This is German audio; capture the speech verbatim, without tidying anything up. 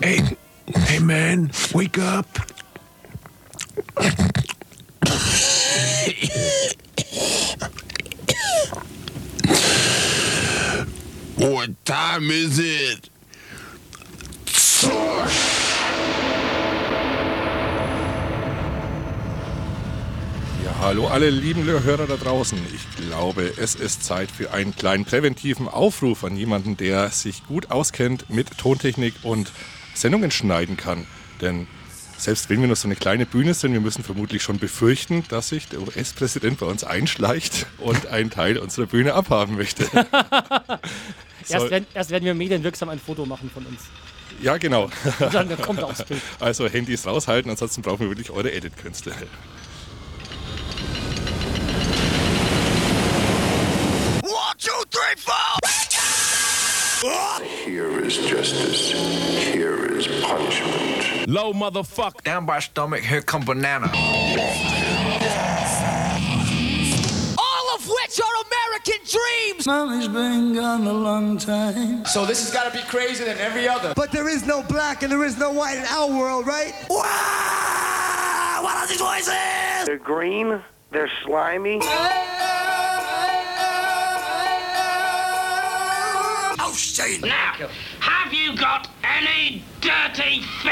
Hey, hey man, wake up. What time is it? Ja, hallo alle lieben Hörer da draußen. Ich glaube, es ist Zeit für einen kleinen präventiven Aufruf an jemanden, der sich gut auskennt mit Tontechnik und Sendungen schneiden kann. Denn selbst wenn wir nur so eine kleine Bühne sind, wir müssen vermutlich schon befürchten, dass sich der U S-Präsident bei uns einschleicht und einen Teil unserer Bühne abhaben möchte. erst, werden, erst werden wir medienwirksam ein Foto machen von uns. Ja, genau. Und dann kommt er aufs Bild. Also Handys raushalten, ansonsten brauchen wir wirklich eure Edit-Künste. One, two, three, four! Here is justice. Here is punishment. Low motherfucker. Down by stomach, here come banana. All of which are American dreams! Mommy's been gone a long time. So this has got to be crazier than every other. But there is no black and there is no white in our world, right? Wow! What are these voices? They're green, they're slimy. Oh, shit! Now, have you got any dirty